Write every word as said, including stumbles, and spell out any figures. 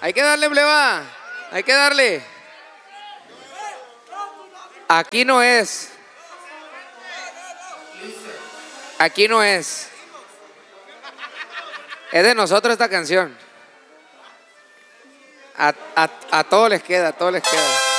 Hay que darle, pleba. Hay que darle. Aquí no es. Aquí no es. Es de nosotros esta canción. A, a, a todos les queda, a todos les queda.